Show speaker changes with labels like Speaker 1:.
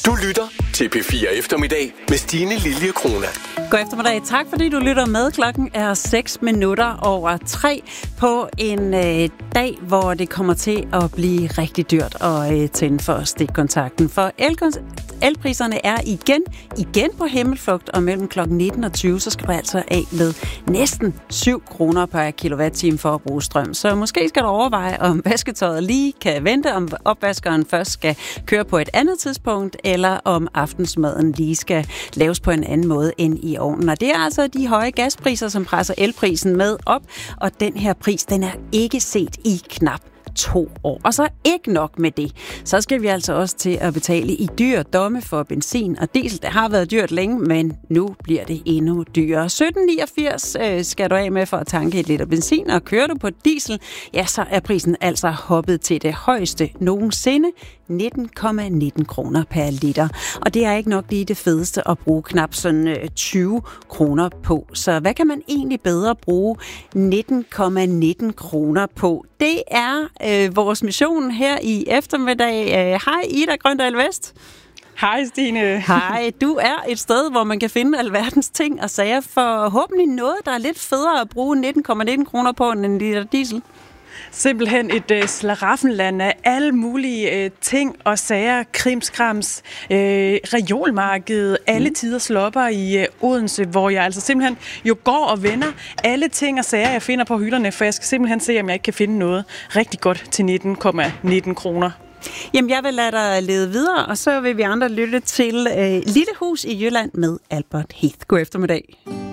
Speaker 1: Du lytter til P4 Eftermiddag med Stine Lilje Krona.
Speaker 2: God eftermiddag. Tak fordi du lytter med. Klokken er 6:03 på en dag, hvor det kommer til at blive rigtig dyrt at tænde for stikkontakten. For elpriserne er igen på himmelflugt, og mellem klokken 19 og 20, så skal du altså af med næsten 7 kroner per kilowatt-time for at bruge strøm. Så måske skal du overveje, om vasketøjet lige kan vente, om opvaskeren først skal køre på et andet tidspunkt, eller om aftensmaden lige skal laves på en anden måde end i ovnen. Og det er altså de høje gaspriser, som presser elprisen med op, og den her pris, den er ikke set i knap 2 år. Og så ikke nok med det. Så skal vi altså også til at betale i dyre domme for benzin og diesel. Det har været dyrt længe, men nu bliver det endnu dyrere. 17,89 skal du af med for at tanke 1 liter benzin, og kører du på diesel, ja, så er prisen altså hoppet til det højeste nogensinde. 19,19 kroner per liter. Og det er ikke nok lige det fedeste at bruge knap sådan 20 kroner på. Så hvad kan man egentlig bedre bruge 19,19 kroner på? Det er vores mission her i eftermiddag. Hej Ida Grøndal Vest.
Speaker 3: Hej Stine.
Speaker 2: Hej, du er et sted, hvor man kan finde alverdens ting og sager. Forhåbentlig noget, der er lidt federe at bruge 19,19 kroner på end en liter diesel.
Speaker 3: Simpelthen et slaraffenland af alle mulige ting og sager, krimskrams, reolmarkedet, alle tider slopper i Odense, hvor jeg altså simpelthen jo går og vender alle ting og sager, jeg finder på hylderne, for jeg skal simpelthen se, om jeg ikke kan finde noget rigtig godt til 19,19 kroner.
Speaker 2: Jamen, jeg vil lade dig lede videre, og så vil vi andre lytte til Lille Hus i Jylland med Albert Heath. God eftermiddag.